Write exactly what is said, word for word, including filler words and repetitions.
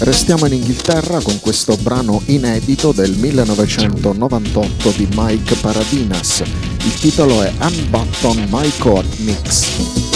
Restiamo in Inghilterra con questo brano inedito del millenovecentonovantotto di Mike Paradinas. Il titolo è Unbutton My Coat Mix.